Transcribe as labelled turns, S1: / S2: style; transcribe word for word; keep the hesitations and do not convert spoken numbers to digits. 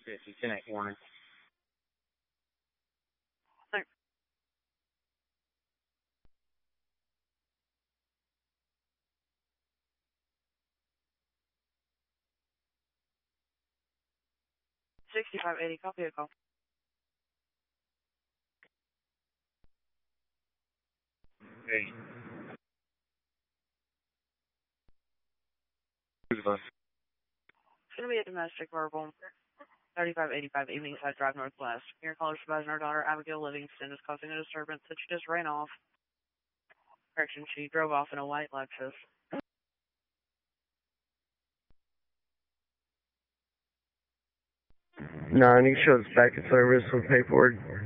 S1: fifty, ten eight warning.
S2: Thanks. sixty-five eighty, copy a call.
S1: Hey.
S2: It's going to be a domestic verbal. thirty-five eighty-five Evening Side Drive Northwest. Your caller is advising our daughter Abigail Livingston is causing a disturbance that she just ran off. Correction, she drove off in a white Lexus.
S3: Nine, he shows back in service with paperwork.